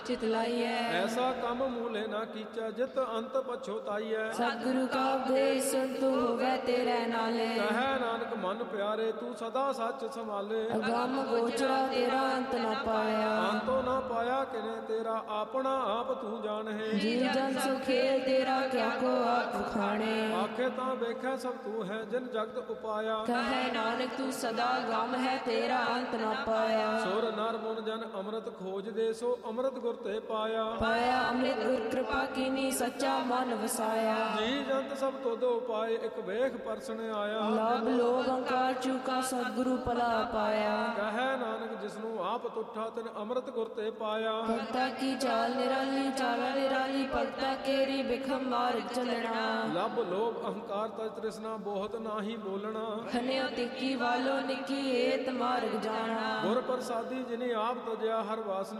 चित लाइए। ऐसा कम मूले ना कीचा जित अंत पछोताइए। सतगुरु का उपदेश सुन तू होवे तेरे नाले। कहे नानक मन प्यारे तू सदा सच संभाले। अगम गोचरा तेरा अंत न पाया। अंतो ना पाया किने तेरा अपना आप तू जान है। जीव जन सुखेल तेरा क्या को आप खाने। आखे ता वेखै सब तू है जिन जगत उपाया। कहे नानक तू सदा गम है तेरा अंत न पाया। सुर नर मुन जन अमृत खोज दे सो अमृत गुर ते पाया। पाया अमृत गुर कृपा कीनी सच्चा मन वसाया। जी जंत सब तुद उपाय एक वेख परसण आया। लाभ लोभ अंकार चूका सतगुरु भला पाया। कहे नानक जिसनु आप तुठा तिन अमृत गुर ते पाया। भक्ता की चाल निराली चाला निराली भक्ता केरी बिखम मार्ग चलना। लब लोभ अहंकार तज तृष्णा बहुत नाही बोलना। खन्यो तिक्की वालो निकी एत मार्ग जाना। गुर प्रसादी जिने आप तजया हर वासना